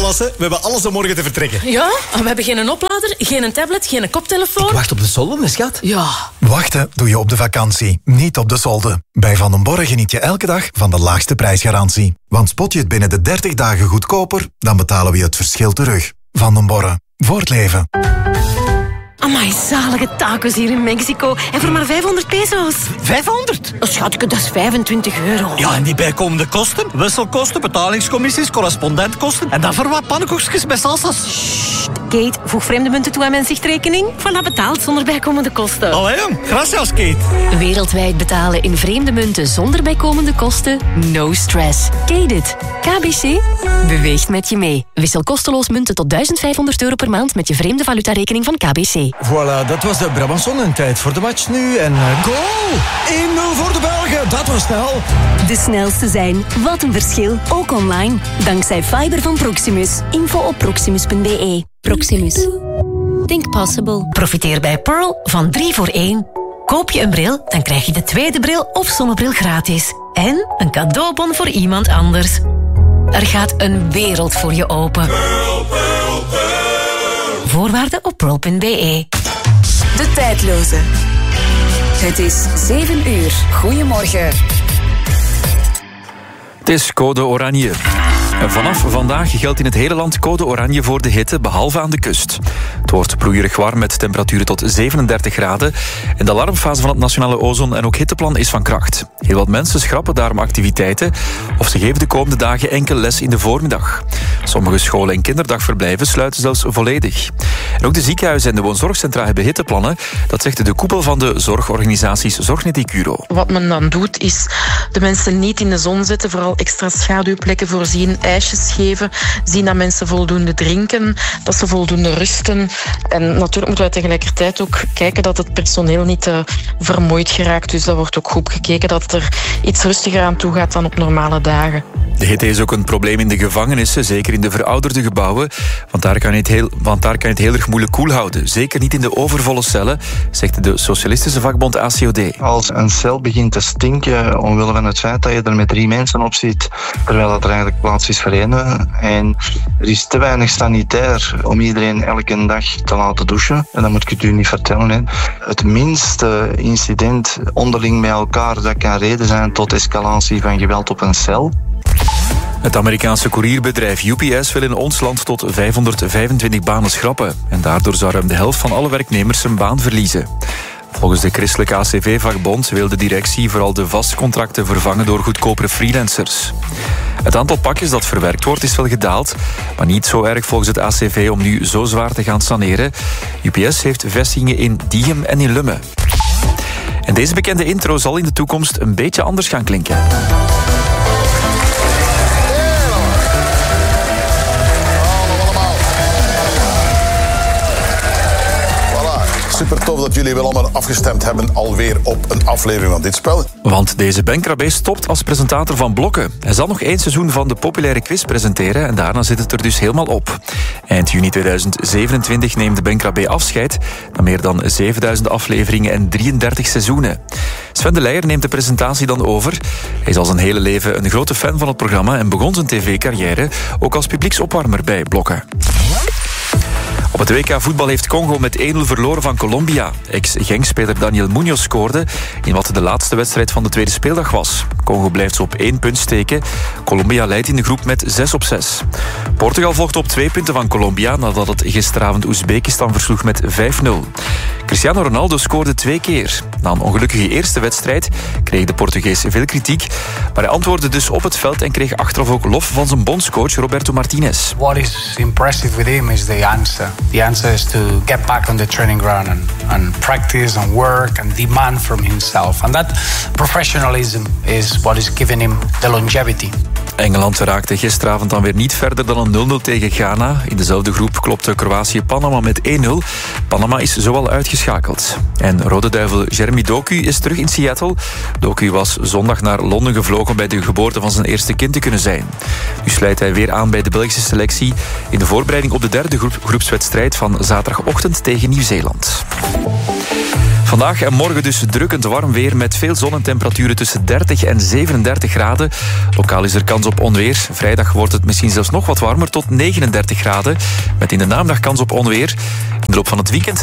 Lasse. We hebben alles om morgen te vertrekken. Ja, we hebben geen oplader, geen tablet, geen koptelefoon. Ik wacht op de solde, schat. Ja. Wachten doe je op de vakantie, niet op de solde. Bij Van den Borre geniet je elke dag van de laagste prijsgarantie. Want spot je het binnen de 30 dagen goedkoper, dan betalen we je het verschil terug. Van den Borre. Voor het leven. Amai, zalige tacos hier in Mexico. En voor maar 500 pesos. 500? Oh, schatje, dat is 25 euro. Ja, en die bijkomende kosten? Wisselkosten, betalingscommissies, correspondentkosten. En dan voor wat pannenkoekjes met salsa's. Kate, voeg vreemde munten toe aan mijn zichtrekening. Voilà, betaald zonder bijkomende kosten. Allee, gracias, Kate. Wereldwijd betalen in vreemde munten zonder bijkomende kosten? No stress. Kate it. KBC beweegt met je mee. Wissel kosteloos munten tot €1500 per maand met je vreemde valutarekening van KBC. Voilà, dat was de Brabançon. En tijd voor de match nu. En goal! 1-0 voor de Belgen. Dat was snel. De snelste zijn. Wat een verschil. Ook online. Dankzij fiber van Proximus. Info op proximus.be. Proximus. Think possible. Profiteer bij Pearl van 3 voor 1. Koop je een bril, dan krijg je de tweede bril of zonnebril gratis. En een cadeaubon voor iemand anders. Er gaat een wereld voor je open. Pearl, Pearl, Pearl. Voorwaarden op pearl.be. De tijdloze. Het is 7 uur. Goedemorgen. Het is code oranje. Vanaf vandaag geldt in het hele land code oranje voor de hitte, behalve aan de kust. Het wordt broeierig warm met temperaturen tot 37 graden. En de alarmfase van het Nationale Ozon- en ook hitteplan is van kracht. Heel wat mensen schrappen daarom activiteiten of ze geven de komende dagen enkel les in de voormiddag. Sommige scholen en kinderdagverblijven sluiten zelfs volledig. En ook de ziekenhuizen en de woonzorgcentra hebben hitteplannen. Dat zegt de koepel van de zorgorganisaties Zorgnet Ecuro. Wat men dan doet is de mensen niet in de zon zetten, vooral extra schaduwplekken voorzien, ijsjes geven, zien dat mensen voldoende drinken, dat ze voldoende rusten. En natuurlijk moeten wij tegelijkertijd ook kijken dat het personeel niet vermoeid geraakt. Dus dat wordt ook goed gekeken dat het er iets rustiger aan toe gaat dan op normale dagen. De hitte is ook een probleem in de gevangenissen, zeker in de verouderde gebouwen, want daar kan je het heel erg moeilijk koel houden. Zeker niet in de overvolle cellen, zegt de socialistische vakbond ACOD. Als een cel begint te stinken omwille van het feit dat je er met 3 mensen op zit, terwijl dat er eigenlijk plaats is voor 1, en er is te weinig sanitair om iedereen elke dag te laten douchen, en dat moet ik het u niet vertellen. Hè. Het minste incident onderling met elkaar, dat kan reden zijn tot escalatie van geweld op een cel. Het Amerikaanse courierbedrijf UPS wil in ons land tot 525 banen schrappen. En daardoor zou ruim de helft van alle werknemers zijn baan verliezen. Volgens de christelijke ACV-vakbond wil de directie vooral de vastcontracten vervangen door goedkopere freelancers. Het aantal pakjes dat verwerkt wordt is wel gedaald, maar niet zo erg volgens het ACV om nu zo zwaar te gaan saneren. UPS heeft vestigingen in Diegem en in Lummen. En deze bekende intro zal in de toekomst een beetje anders gaan klinken. Super tof dat jullie wel allemaal afgestemd hebben alweer op een aflevering van dit spel. Want deze Ben Krabbe stopt als presentator van Blokken. Hij zal nog 1 seizoen van de populaire quiz presenteren en daarna zit het er dus helemaal op. Eind juni 2027 neemt Ben Krabbe afscheid na meer dan 7000 afleveringen en 33 seizoenen. Sven de Leijer neemt de presentatie dan over. Hij is al zijn hele leven een grote fan van het programma en begon zijn tv-carrière ook als publieksopwarmer bij Blokken. Op het WK voetbal heeft Congo met 1-0 verloren van Colombia. Ex-Genk-speler Daniel Munoz scoorde in wat de laatste wedstrijd van de tweede speeldag was. Congo blijft zo op 1 punt steken. Colombia leidt in de groep met 6-6. Portugal volgt op 2 punten van Colombia nadat het gisteravond Oezbekistan versloeg met 5-0. Cristiano Ronaldo scoorde 2 keer. Na een ongelukkige eerste wedstrijd kreeg de Portugees veel kritiek, maar hij antwoordde dus op het veld en kreeg achteraf ook lof van zijn bondscoach Roberto Martinez. What is impressive with him is the answer. The answer is to get back on the training ground and practice and work and demand from himself. And that professionalism is what is giving him the longevity. Engeland raakte gisteravond dan weer niet verder dan een 0-0 tegen Ghana. In dezelfde groep klopte Kroatië Panama met 1-0. Panama is zoal uitgeschakeld. En Rode Duivel Jeremy Doku is terug in Seattle. Doku was zondag naar Londen gevlogen om bij de geboorte van zijn eerste kind te kunnen zijn. Nu sluit hij weer aan bij de Belgische selectie in de voorbereiding op de derde groepswedstrijd van zaterdagochtend tegen Nieuw-Zeeland. Vandaag en morgen dus drukkend warm weer met veel zon en temperaturen tussen 30 en 37 graden. Lokaal is er kans op onweer. Vrijdag wordt het misschien zelfs nog wat warmer tot 39 graden. Met in de namiddag kans op onweer. In de loop van het weekend